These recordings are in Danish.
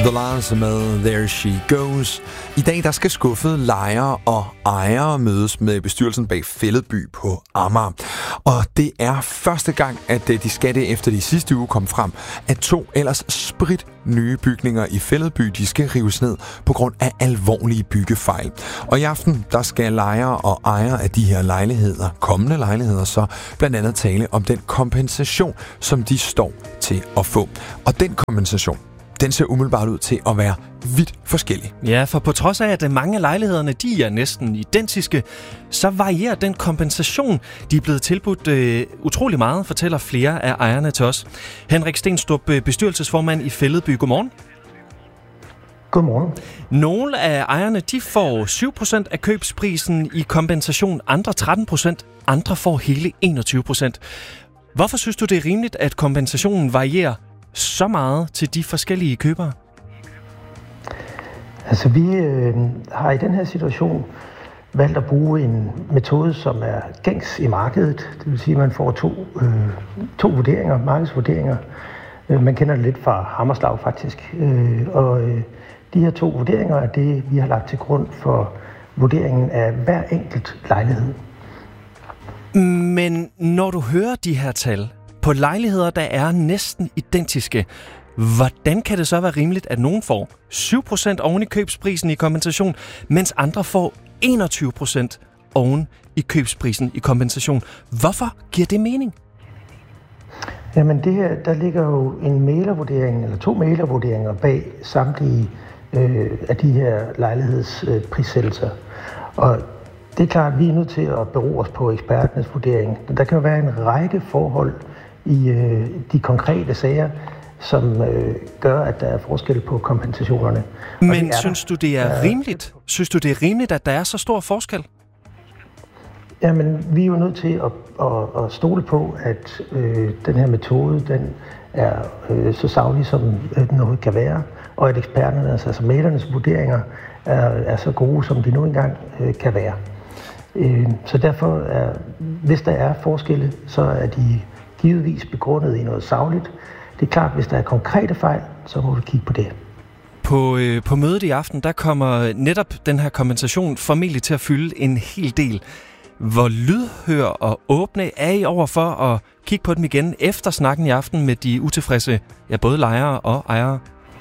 The Lars med There She Goes. I dag der skal skuffede lejere og ejere mødes med bestyrelsen bag Fælledby på Amager. Og det er første gang, at de skal det efter de sidste uge kom frem, at 2 ellers sprit nye bygninger i Fælledby, de skal rives ned på grund af alvorlige byggefejl. Og i aften, der skal lejere og ejere af de her lejligheder, kommende lejligheder, så blandt andet tale om den kompensation, som de står til at få. Og den kompensation, den ser umiddelbart ud til at være vidt forskellig. Ja, for på trods af, at mange af lejlighederne de er næsten identiske, så varierer den kompensation, de er blevet tilbudt utrolig meget, fortæller flere af ejerne til os. Henrik Stenstrup, bestyrelsesformand i Fælledby. Godmorgen. Godmorgen. Nogle af ejerne de får 7% af købsprisen i kompensation, andre 13%, andre får hele 21%. Hvorfor synes du, det er rimeligt, at kompensationen varierer så meget til de forskellige købere? Altså vi har i den her situation valgt at bruge en metode, som er gængs i markedet. Det vil sige, at man får to vurderinger, markedsvurderinger. Man kender det lidt fra hammerslag faktisk. De her 2 vurderinger er det, vi har lagt til grund for vurderingen af hver enkelt lejlighed. Men når du hører de her tal på lejligheder, der er næsten identiske, hvordan kan det så være rimeligt, at nogen får 7% oven i købsprisen i kompensation, mens andre får 21% oven i købsprisen i kompensation? Hvorfor giver det mening? Jamen det her, der ligger jo en mæglervurdering, eller 2 mæglervurderinger bag samtlige af de her lejlighedsprisættelser. Og det er klart, at vi er nødt til at bero os på eksperternes vurdering. Der kan jo være en række forhold i de konkrete sager, som gør, at der er forskel på kompensationerne. Men synes du, det er rimeligt? Synes du, det er rimeligt, at der er så stor forskel? Jamen, vi er jo nødt til at stole på, at den her metode, den er så saglig, som den overhovedet kan være, og at eksperternes, altså mæglernes vurderinger, er så gode, som de nu engang kan være. Så derfor, hvis der er forskelle, så er de givetvis begrundet i noget sagligt. Det er klart, hvis der er konkrete fejl, så må vi kigge på det. På mødet i aften, der kommer netop den her kompensation formentlig til at fylde en hel del. Hvor lydhør og åbne er I over for at kigge på dem igen efter snakken i aften med de utilfredse, ja, både lejere og ejere?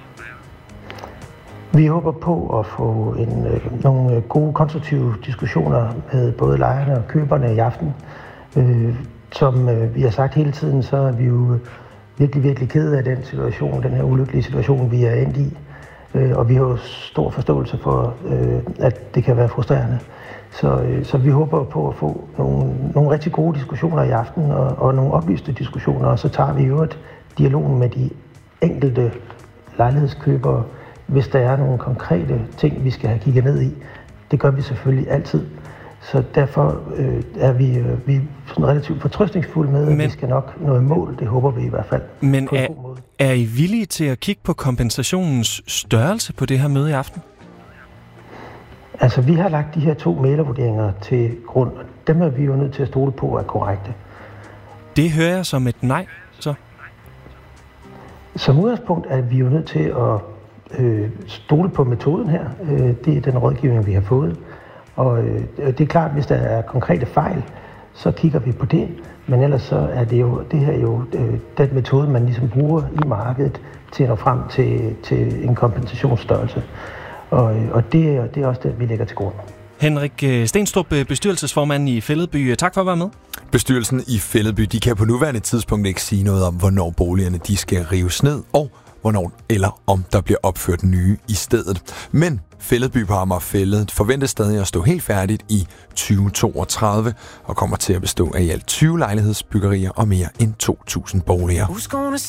Vi håber på at få nogle gode, konstruktive diskussioner med både lejerne og køberne i aften. Som vi har sagt hele tiden, så er vi jo virkelig, virkelig kede af den situation, den her ulykkelige situation, vi er endt i. Og vi har jo stor forståelse for, at det kan være frustrerende. Så vi håber på at få nogle rigtig gode diskussioner i aften, og nogle oplyste diskussioner, og så tager vi jo et dialogen med de enkelte lejlighedskøbere, hvis der er nogle konkrete ting, vi skal have kigget ned i. Det gør vi selvfølgelig altid. Så derfor er vi sådan relativt fortrøstningsfulde med, at vi skal nok nå i mål. Det håber vi i hvert fald. Men er I villige til at kigge på kompensationens størrelse på det her møde i aften? Altså, vi har lagt de her 2 mæglervurderinger til grund, og dem er vi jo nødt til at stole på er korrekte. Det hører jeg som et nej, så? Som udgangspunkt er vi jo nødt til at stole på metoden her. Det er den rådgivning, vi har fået. Og det er klart, hvis der er konkrete fejl, så kigger vi på det. Men ellers så er det her jo den metode, man ligesom bruger i markedet til at nå frem til en kompensationsstørrelse. Og det er også det, vi lægger til grund. Henrik Stenstrup, bestyrelsesformand i Fælledby. Tak for at være med. Bestyrelsen i Fælledby, de kan på nuværende tidspunkt ikke sige noget om, hvornår boligerne de skal rives ned, og hvornår eller om der bliver opført nye i stedet. Men Fælledby på Amager Fælled forventes stadig at stå helt færdigt i 2032 og kommer til at bestå af i alt 20 lejlighedsbyggerier og mere end 2.000 boliger.